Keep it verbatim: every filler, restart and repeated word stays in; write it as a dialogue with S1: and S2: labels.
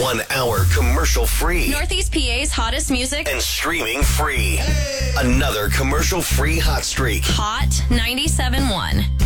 S1: One hour commercial free.
S2: Northeast P A's hottest music.
S1: And streaming free. Hey. Another commercial free hot streak.
S2: Hot ninety-seven point one.